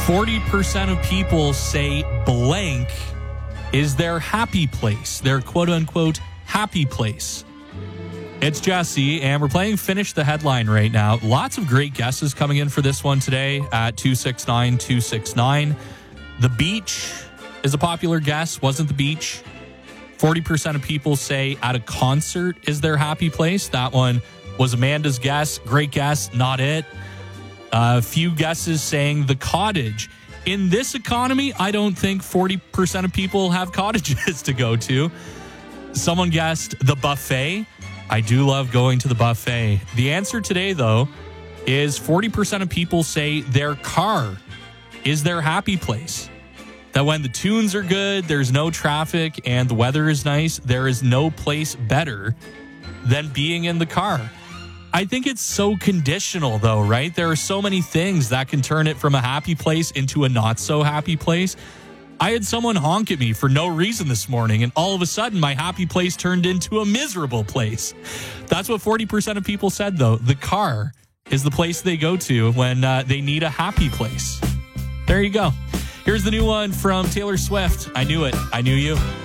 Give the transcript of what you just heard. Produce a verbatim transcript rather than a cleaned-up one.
forty percent of people say blank is their happy place, their quote-unquote happy place. It's Jesse, and we're playing Finish the Headline right now. Lots of great guesses coming in for this one today at two six nine two six nine. The beach is a popular guess. Wasn't the beach? forty percent of people say at a concert is their happy place. That one was Amanda's guess. Great guess, not it. A few guesses saying the cottage. In this economy, I don't think forty percent of people have cottages to go to. Someone guessed the buffet. I do love going to the buffet. The answer today, though, is forty percent of people say their car is their happy place. That when the tunes are good, there's no traffic, and the weather is nice, there is no place better than being in the car. I think it's so conditional, though, right? There are so many things that can turn it from a happy place into a not so happy place. I had someone honk at me for no reason this morning, and all of a sudden my happy place turned into a miserable place. That's what forty percent of people said, though. The car is the place they go to when uh, they need a happy place. There you go. Here's the new one from Taylor Swift. I Knew It. I Knew You.